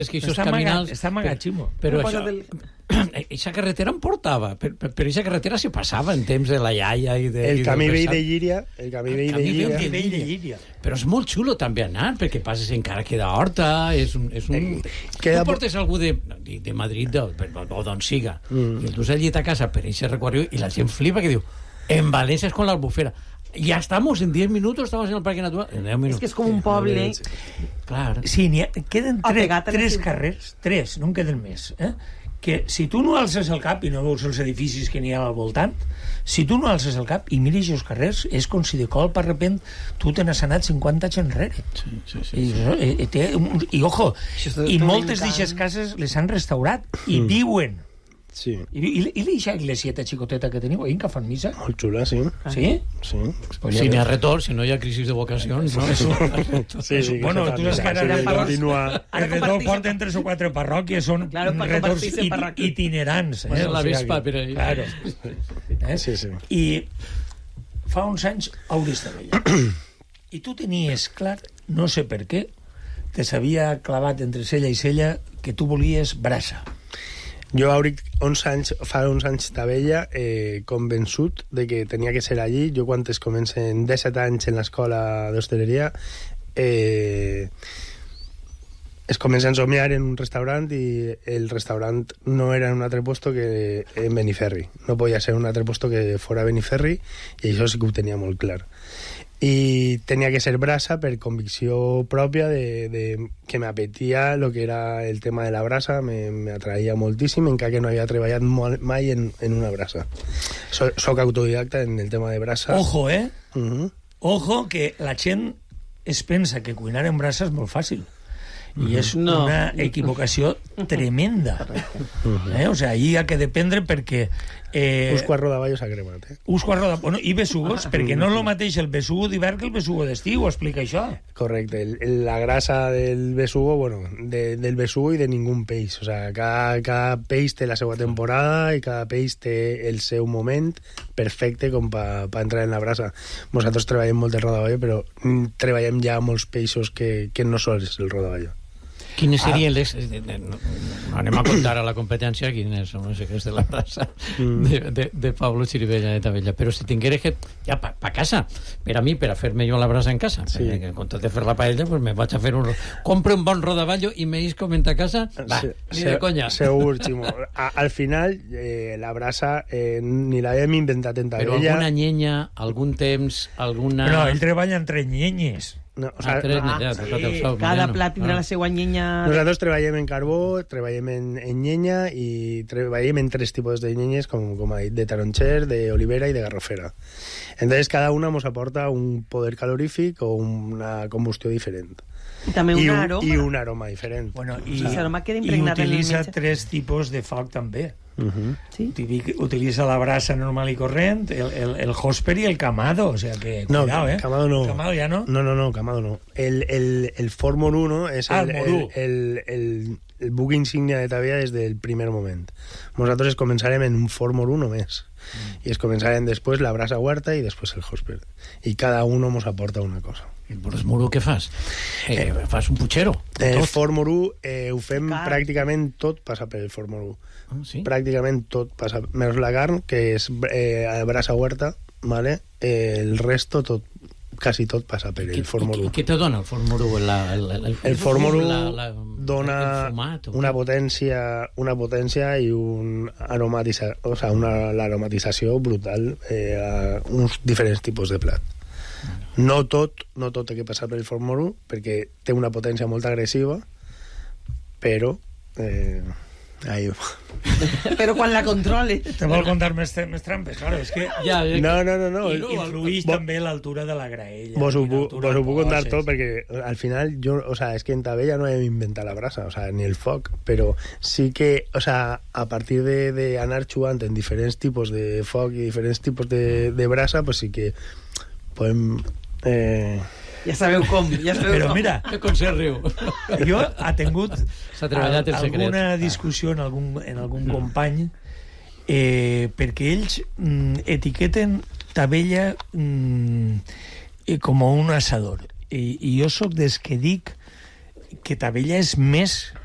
És que això és caminals... Està amagat, Ximo. Però això... Eixa carretera em portava, però eixa carretera se passava en temps de la iaia i de... El camí vell de Llíria. El camí vell de Llíria. Però és molt xulo també anar, perquè passes encara queda horta, és un... Tu portes algú de Madrid o d'on siga, i el dus allí a casa per eixe recorrido i la gent flipa que diu, en València és con l'Albufera. Ya estamos, en 10 minutos estamos en el Parque Natural. En 10 minutos. Es que es como un poble. Claro. Sí, queden tres carrers, tres, no en queden més, que si tu no alces el cap i no veus els edificis que n'hi ha al voltant, si tu no alces el cap i mires els carrers, és com si de cop per repent tu te n'has anat 50 anys enrere. Sí. I ojo, i moltes d'aquestes cases les han restaurat i viuen. Sí. I l'eixa iglesieta xicoteta que teniu, que fan missa? Molt xula, sí. Sí? Sí. Si n'hi ha retorn, si no hi ha crisi de vocacions, no? Sí, bueno, tu saps que ara el retorn porten 3 o 4 parròquies, són retorns itinerants. La vespa per ahí. Claro. Sí. I fa uns anys a Oristadella. I tu tenies clar, no sé per què, te s'havia clavat entre cella i cella que tu volies brasa. Jo fa uns anys d'Abella convençut de que tenia que ser allí. Jo quan es comencen 17 anys en l'escola d'hostaleria es comença a somiar en un restaurant i el restaurant no era en un altre puesto que en Beniferri. No podia ser un altre puesto que fora Beniferri i això sí que ho tenia molt clar. I tenia que ser brasa per convicció pròpia de que m'apetia lo que era el tema de la brasa, m'atraïa moltíssim, encara que no havia treballat mai en una brasa. Soc autodidacta en el tema de brasa. Ojo, Ojo, que la gent es pensa que cuinar en brasa és molt fàcil. I és una equivocació tremenda. O sea, ahí ha que dependre perquè... Usco a rodaballos a cremat, Usco a rodaballos... Bueno, i besugos, perquè no és el mateix el besugo d'hivern que el besugo d'estiu, explica això. Correcte. La grasa del besugo, bueno, del besugo i de ningú peix. O sea, cada peix té la seva temporada i cada peix té el seu moment perfecte com per entrar en la brasa. Nosaltres treballem molt el rodaballo, però treballem ja molts peixos que no sols el rodaballo. Quines serien les... Anem a contar a la competència quines són els secrets de la brasa de Pablo Chirivella de Tavella. Però si tingueres que... Ja, pa casa. Per a mi, per a fer-me jo la brasa en casa. Sí. En comptes de fer la paella, pues me vaig a fer un... Compre un bon rodaballo i me iscoment a casa. Va, ni de conya. Segur, Ximo. Al final, la brasa ni l'havíem inventat en Tavella. Però alguna llenya, algun temps, alguna... No, ell treballa entre llenyes. No, o sea, cada plat tindrà la seva llenya. Nosaltres treballem en carbó, treballem en llenya i treballem en 3 tipus de llenyes, com ha dit, de taronxer, d'olivera i de garrofera. Entonces cada una nos aporta un poder calorífic o una combustió diferent. I també un aroma. I un aroma diferent. Bueno, i utilitza 3 tipus de foc també. Sí? Utilitza la brasa normal i corrent, el hosper i el camado, o sea que no, cuidado, camado no. Camado ya no. No, camado no. El Formol 1 és el buc insignia de Tavella des del primer moment. Nosaltres començarem en un Formol 1 més. I es començarem després la brasa huerta i després el hosper. I cada uno nos aporta una cosa. El Borsmuru què fas? Fas un putxero? El Formol 1 ho fem pràcticament tot passa per el Formol 1. Sí? Pràcticament tot passa, menys la carn, que és brasa huerta, ¿vale? El resto tot, quasi tot passa per el Formol 1. Què te dona el Formol 1? El Formol 1 dona una potència i un o sea, l'aromatització brutal a uns diferents tipus de plat. No tot té que passar per el Formol 1 perquè té una potència molt agressiva, però però quan la controle te vol contar més trampes, claro, és que no. Influïx també l'altura de la graella. Vos ho puc contar tot perquè al final o sea, és que en Tavella no hem inventat la brasa, o sea, ni el foc, però sí que, o sea, a partir de anar jugant en diferents tipus de foc i diferents tipus de brasa, pues sí que podem ja sabeu com. Però mira, com se riu. Jo ha tingut alguna discussió en algun company perquè ells etiqueten Tavella com un assador. I jo sóc des que dic que Tavella és més